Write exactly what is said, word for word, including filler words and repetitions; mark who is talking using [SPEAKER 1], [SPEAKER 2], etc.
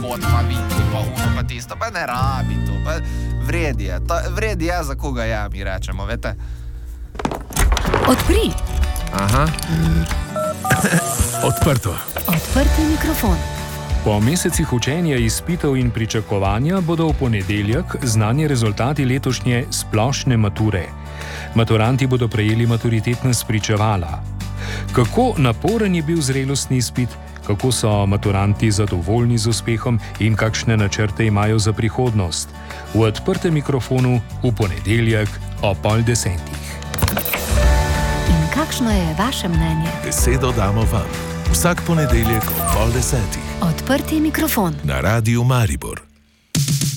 [SPEAKER 1] pot, pa vidi, pa uno, pa tisto, pa ne rabi to, pa vred je, to, vred je, za koga ja, mi rečemo, veste.
[SPEAKER 2] Odpri.
[SPEAKER 3] Aha.
[SPEAKER 4] Odprto.
[SPEAKER 2] Odprti mikrofon.
[SPEAKER 4] Po mesecih učenja, izpitev in pričakovanja bodo v ponedeljek znani rezultati letošnje splošne mature. Maturanti bodo prejeli maturitetna spričevala. Kako naporen je bil zrelostni izpit, kako so maturanti zadovoljni z uspehom in kakšne načrte imajo za prihodnost? V odprtem mikrofonu v ponedeljek o pol desetih.
[SPEAKER 2] In kakšno je vaše mnenje?
[SPEAKER 5] Besedo damo vam. Vsak ponedeljek o pol desetih.
[SPEAKER 2] Odprti mikrofon.
[SPEAKER 5] Na Radiu Maribor.